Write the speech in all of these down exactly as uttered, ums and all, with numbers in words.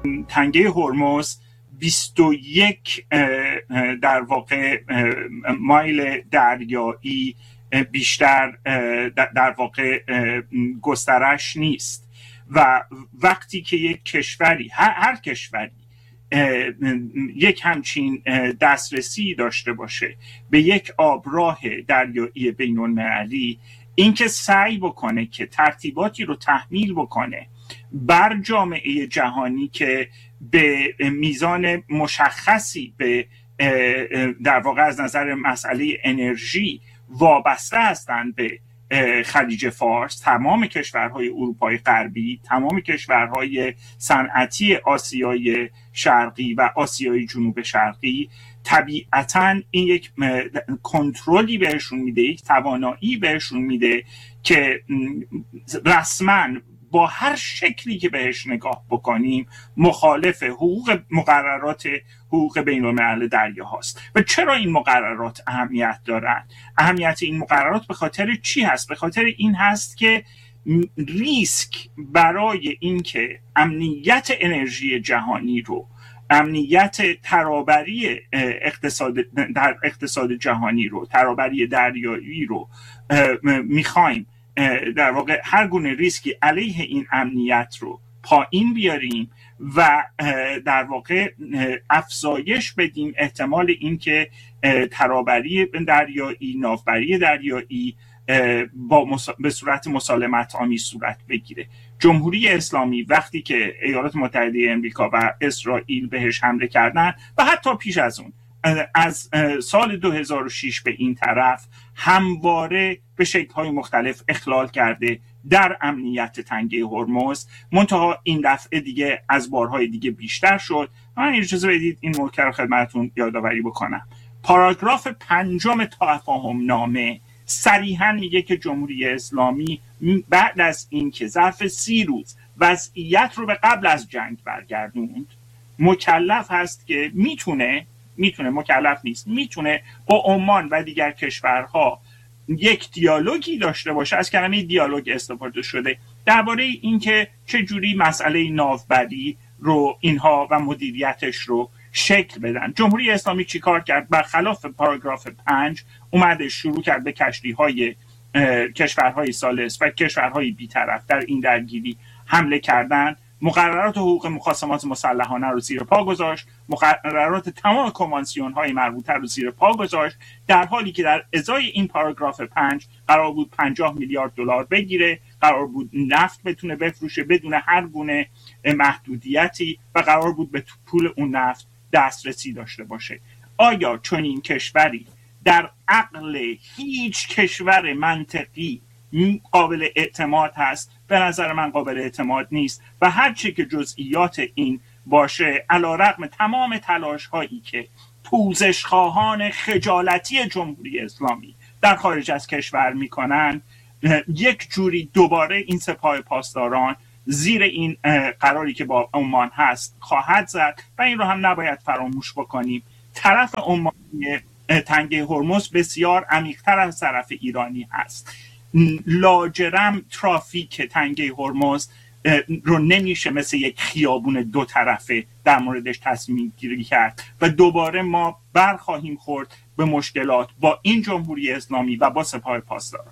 تنگه هرمز بیست و یک در واقع مایل دریایی بیشتر در واقع گسترش نیست و وقتی که یک کشوری هر, هر کشوری یک همچین دسترسی داشته باشه به یک آبراه دریایی بین المللی، اینکه سعی بکنه که ترتیباتی رو تحمیل بکنه بر جامعه جهانی که به میزان مشخصی به در واقع از نظر مسئله انرژی وابسته هستند به خلیج فارس، تمام کشورهای اروپای غربی، تمام کشورهای صنعتی آسیای شرقی و آسیای جنوب شرقی، طبیعتاً این یک کنترلی بهشون میده، یک توانایی بهشون میده که رسماً با هر شکلی که بهش نگاه بکنیم مخالف حقوق مقررات حقوق بین الملل دریا هاست. و چرا این مقررات اهمیت دارند؟ اهمیت این مقررات به خاطر چی هست؟ به خاطر این هست که ریسک برای اینکه امنیت انرژی جهانی رو، امنیت ترابری اقتصاد در اقتصاد جهانی رو، ترابری دریایی رو میخوایم در واقع هر گونه ریسکی علیه این امنیت رو پایین بیاریم و در واقع افزایش بدیم احتمال اینکه ترابری دریایی، ناوبری دریایی با به صورت مسالمت آمیز صورت بگیره. جمهوری اسلامی وقتی که ایالات متحده آمریکا و اسرائیل بهش حمله کردن و حتی پیش از اون از سال دو هزار و شش به این طرف همواره به شکل‌های مختلف اخلال کرده در امنیت تنگه هرمز، منتها این دفعه دیگه از بارهای دیگه بیشتر شد. من اجازه بدید این موضوع رو خدمتتون یادآوری بکنم. پاراگراف پنجم تفاهم نامه صریحاً میگه که جمهوری اسلامی بعد از اینکه ظرف سی روز وضعیت رو به قبل از جنگ برگردوند، مکلف هست که میتونه میتونه مکلف نیست میتونه با عمان و دیگر کشورها یک دیالوگی داشته باشه. از کلمه دیالوگ استفاده شده درباره اینکه چه جوری مسئله ناوبری رو اینها و مدیریتش رو شکل بدن. جمهوری اسلامی چیکار کرد؟ برخلاف پاراگراف پنج اومده شروع کرد به کشتی‌های کشورهای ثالث و کشورهای بی‌طرف در این درگیری حمله کردن، مقررات حقوق مخاصمات مسلحانه رو زیر پا گذاشت، مقررات تمام کنوانسیون های مربوطه رو زیر پا گذاشت، در حالی که در ازای این پاراگراف پنج قرار بود پنجاه میلیارد دلار بگیره، قرار بود نفت بتونه بفروشه بدون هر گونه محدودیتی و قرار بود به پول اون نفت دسترسی داشته باشه. آیا چنین کشوری در عقل هیچ کشور منطقی قابل اعتماد هست؟ به نظر من قابل اعتماد نیست و هر چه که جزئیات این باشه، علیرغم تمام تلاش هایی که پوزش خواهان خجالتی جمهوری اسلامی در خارج از کشور میکنن، یک جوری دوباره این سپاه پاسداران زیر این قراری که با عمان هست خواهد زد و این رو هم نباید فراموش بکنیم. طرف عمانی تنگه هرمز بسیار عمیق‌تر از طرف ایرانی هست. لاجرم ترافیک تنگه هرمز رو نمیشه مثل یک خیابون دو طرفه در موردش تصمیم گیری کرد و دوباره ما برخواهیم خورد به مشکلات با این جمهوری اسلامی و با سپاه پاسداران.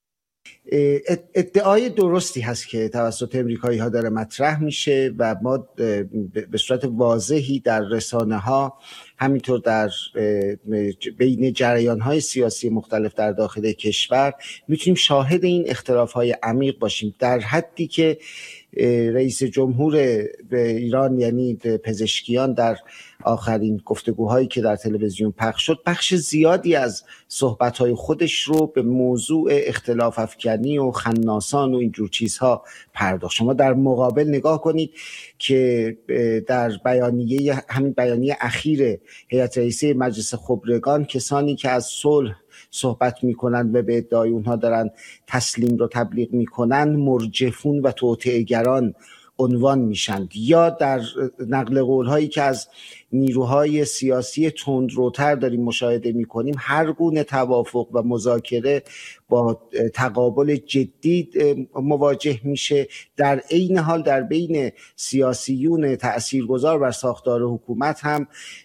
ادعای درستی هست که توسط امریکایی ها داره مطرح میشه و ما به صورت واضحی در رسانه ها همینطور در بین جریان های سیاسی مختلف در داخل کشور میتونیم شاهد این اختلاف های عمیق باشیم، در حدی که رئیس جمهور ایران یعنی پزشکیان در آخرین گفتگوهایی که در تلویزیون پخش شد بخش زیادی از صحبت‌های خودش رو به موضوع اختلاف افکنی و خناسان و اینجور چیزها پرداخت. شما در مقابل نگاه کنید که در بیانیه همین بیانیه اخیر هیئت رئیسه مجلس خبرگان کسانی که از صلح صحبت میکنن و به ادعای اونها دارن تسلیم رو تبلیغ میکنن مرجفون و توطئه‌گران عنوان میشند، یا در نقل قول هایی که از نیروهای سیاسی تندروتر داریم مشاهده میکنیم هر گونه توافق و مذاکره با تقابل جدی مواجه میشه. در عین حال در بین سیاسیون تاثیرگذار بر ساختار حکومت هم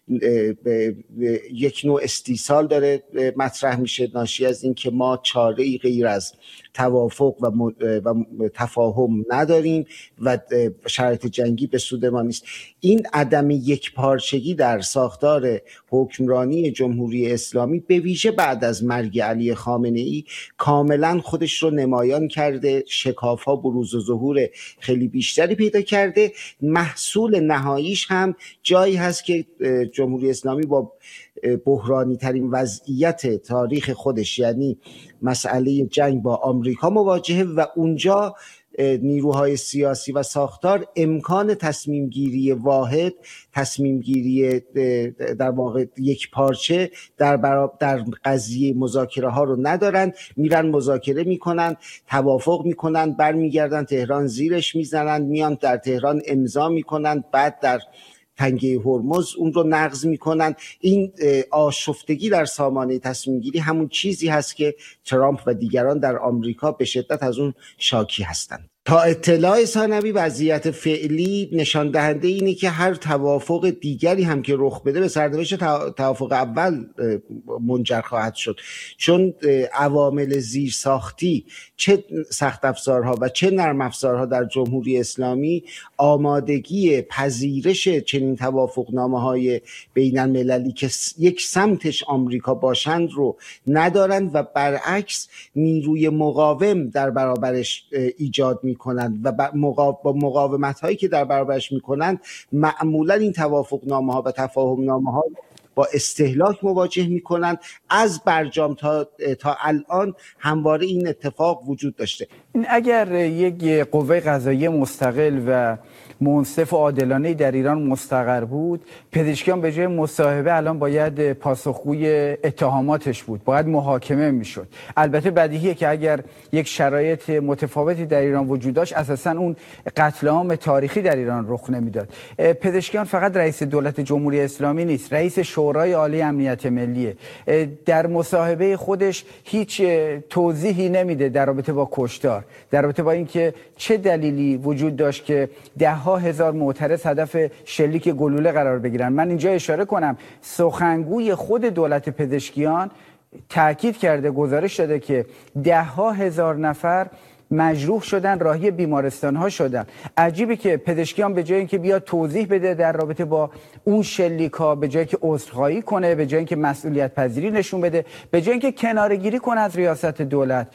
یک نوع استیصال داره مطرح میشه، ناشی از این که ما چاره‌ای غیر از توافق و, م... و تفاهم نداریم و شرایط جنگی به سود ما نیست. این عدم یک پارچگی در ساختار حکمرانی جمهوری اسلامی به ویژه بعد از مرگ علی خامنه‌ای کاملا خودش رو نمایان کرده، شکاف‌ها بروز و ظهور خیلی بیشتری پیدا کرده. محصول نهاییش هم جایی هست که جمهوری اسلامی با بحرانی ترین وضعیت تاریخ خودش، یعنی مسئله جنگ با آمریکا مواجهه و اونجا نیروهای سیاسی و ساختار امکان تصمیم گیری واحد، تصمیم گیری در واقع یک پارچه در برابر در قضیه مذاکره ها رو ندارن. میرن مذاکره میکنن، توافق میکنن، برمیگردن تهران زیرش میزنن، میان در تهران امضا میکنن، بعد در تنگه هرمز اون رو نقض میکنن. این آشفتگی در سامانه تصمیم گیری همون چیزی هست که ترامپ و دیگران در آمریکا به شدت از اون شاکی هستند. تا اطلاع ثانوی وضعیت فعلی نشان دهنده اینه که هر توافق دیگری هم که رخ بده به سرنوشت توافق اول منجر خواهد شد، چون عوامل زیرساختی چه سخت افزارها و چه نرم افزارها در جمهوری اسلامی آمادگی پذیرش چنین توافقنامه‌های بین المللی که یک سمتش آمریکا باشند رو ندارند و برعکس نیروی مقاوم در برابرش ایجاد می میکنند و با مقاومت هایی که در برابرش میکنند معمولا این توافقنامه ها و تفاهمنامه ها با استهلاک مواجه میکنند. از برجام تا تا الان همواره این اتفاق وجود داشته. اگر یک قوه قضاییه مستقل و منصف و عادلانه در ایران مستقر بود، پزشکیان به جای مصاحبه الان باید پاسخگوی اتهاماتش بود، باید محاکمه میشد. البته بدیهیه که اگر یک شرایط متفاوتی در ایران وجود داشت اساسا اون قتل عام تاریخی در ایران رخ نمیداد. پزشکیان فقط رئیس دولت جمهوری اسلامی نیست، رئیس شورای عالی امنیت ملیه. در مصاحبه خودش هیچ توضیحی نمیده در رابطه با کشتار، در رابطه با اینکه چه دلیلی وجود داشت که ده ها هزار معترض هدف شلیک گلوله قرار بگیرن. من اینجا اشاره کنم سخنگوی خود دولت پزشکیان تاکید کرده، گزارش داده که ده ها هزار نفر مجروح شدن، راهی بیمارستان ها شدن. عجیبه که پزشکیان به جای اینکه بیاد توضیح بده در رابطه با اون شلیک ها، به جای که عذرخواهی کنه، به جای اینکه مسئولیت پذیری نشون بده، به جای اینکه کناره‌گیری کنه از ریاست دولت،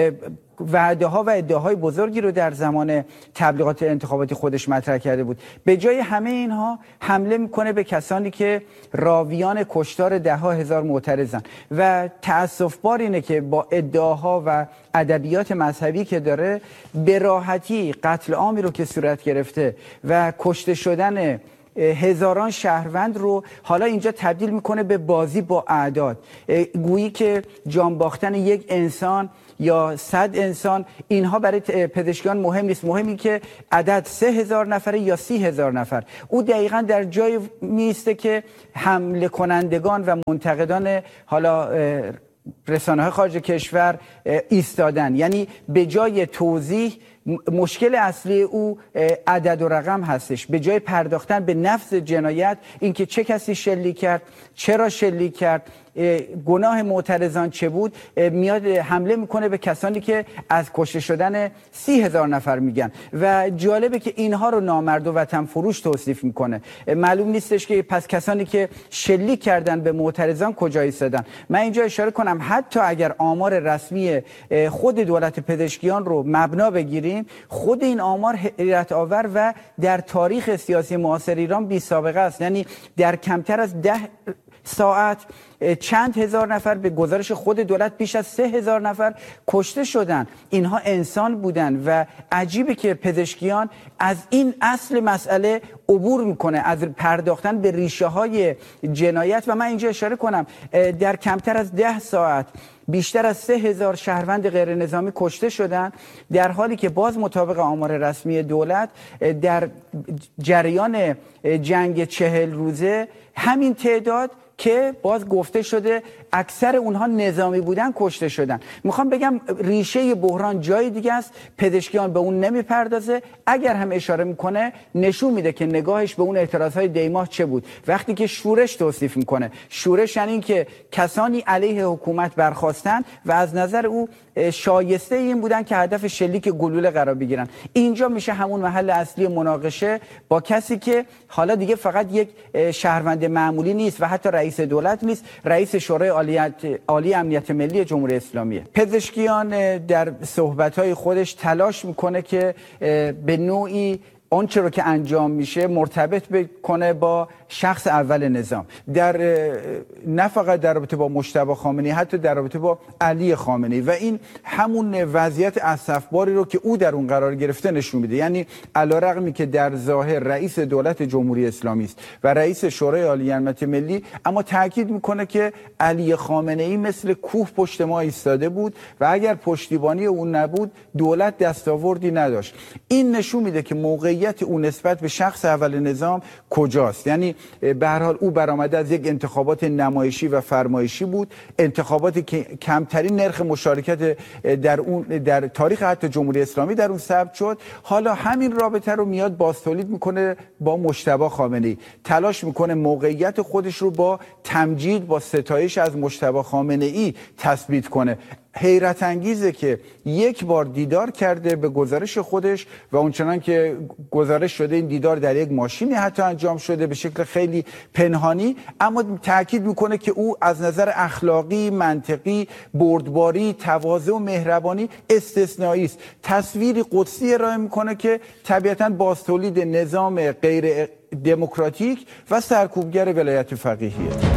وعده ها و ادعاهای بزرگی رو در زمان تبلیغات انتخاباتی خودش مطرح کرده بود، به جای همه اینها حمله میکنه به کسانی که راویان کشتار ده ها هزار معترضن. و تأسف بار اینه که با ادعاها و ادبیات مذهبی که داره به راحتی قتل عامی رو که صورت گرفته و کشته شدن هزاران شهروند رو حالا اینجا تبدیل میکنه به بازی با اعداد، گویی که جان باختن یک انسان یا صد انسان اینها برای پزشکیان مهم نیست، مهمی که عدد سه هزار نفره یا سی هزار نفر. او دقیقا در جای میسته که حمله کنندگان و منتقدان حالا رسانه‌های خارج کشور ایستادن. یعنی به جای توضیح مشکل اصلی او عدد و رقم هستش، به جای پرداختن به نفس جنایت، اینکه چه کسی شلیک کرد، چرا شلیک کرد، گناه معترضان چه بود، میاد حمله میکنه به کسانی که از کشته شدن سی هزار نفر میگن. و جالبه که اینها رو نامرد و وطن فروش توصیف میکنه. معلوم نیستش که پس کسانی که شلیک کردن به معترضان کجا ایستادن. من اینجا اشاره کنم حتی اگر آمار رسمی خود دولت پزشکیان رو مبنا بگیریم، خود این آمار حیرت آور و در تاریخ سیاسی معاصر ایران بی سابقه است. یعنی در کمتر از ده ساعت چند هزار نفر، به گزارش خود دولت بیش از سه هزار نفر کشته شدن. اینها انسان بودن و عجیبه که پزشکیان از این اصل مسئله عبور میکنه، از پرداختن به ریشه های جنایت. و من اینجا اشاره کنم در کمتر از ده ساعت بیشتر از سه هزار شهروند غیر نظامی کشته شدن، در حالی که باز مطابق آمار رسمی دولت در جریان جنگ چهل روزه همین تعداد که باز گفته شده اکثر اونها نظامی بودن کشته شدن. میخوام بگم ریشه بحران جای دیگه است، پزشکیان به اون نمیپردازه. اگر هم اشاره میکنه نشون میده که نگاهش به اون اعتراضهای دیماه چه بود. وقتی که شورش توصیف میکنه، شورش یعنی این که کسانی علیه حکومت برخاستن و از نظر او شایسته این بودن که هدف شلیک گلوله قرار بگیرن. اینجا میشه همون محل اصلی مناقشه با کسی که حالا دیگه فقط یک شهروند معمولی نیست و حتی رئیس دولت نیست، رئیس شورای عالی امنیت ملی جمهوری اسلامیه. پزشکیان در صحبت‌های خودش تلاش میکنه که به نوعی آنچه رو که انجام میشه مرتبط بکنه با شخص اول نظام، در نه فقط در رابطه با مجتبی خامنه‌ای، حتی در رابطه با علی خامنه‌ای، و این همون وضعیت اسفباری رو که او در اون قرار گرفته نشون میده. یعنی علیرغمی که در ظاهر رئیس دولت جمهوری اسلامی است و رئیس شورای عالی امنیت ملی، اما تاکید میکنه که علی خامنه‌ای مثل کوه پشت ما ایستاده بود و اگر پشتیبانی اون نبود دولت دستاوردی نداشت. این نشون میده که موقعیت اون نسبت به شخص اول نظام کجاست. یعنی به هر حال او برآمده از یک انتخابات نمایشی و فرمایشی بود، انتخاباتی که کمترین نرخ مشارکت در اون در تاریخ حتی جمهوری اسلامی در اون ثبت شد. حالا همین رابطه رو میاد بازتولید میکنه با مجتبی خامنه‌ای، تلاش میکنه موقعیت خودش رو با تمجید، با ستایش از مجتبی خامنه‌ای تثبیت کنه. حیرت انگیزه که یک بار دیدار کرده به گزارش خودش و اونچنان که گزارش شده این دیدار در یک ماشینی حتی انجام شده به شکل خیلی پنهانی، اما تاکید میکنه که او از نظر اخلاقی، منطقی، بردباری، تواضع و مهربانی استثنایی است. تصویری قدسی ارائه میکنه که طبیعتاً بازتولید نظام غیر دموکراتیک و سرکوبگر ولایت فقیهیه.